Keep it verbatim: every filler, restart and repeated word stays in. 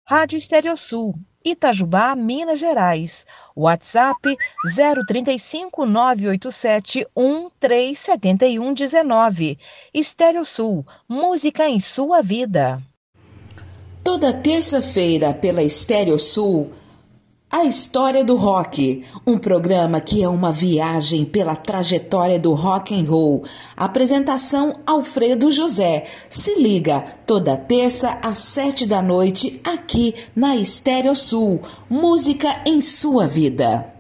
Rádio Estereosul, Itajubá, Minas Gerais. WhatsApp zero trinta e cinco, nove oito sete, um três sete um um nove. Estereosul, música em sua vida. Toda terça-feira pela Estereosul, A História do Rock, um programa que é uma viagem pela trajetória do rock and roll. Apresentação Alfredo José. Se liga, toda terça às sete da noite, aqui na Estereosul. Música em sua vida.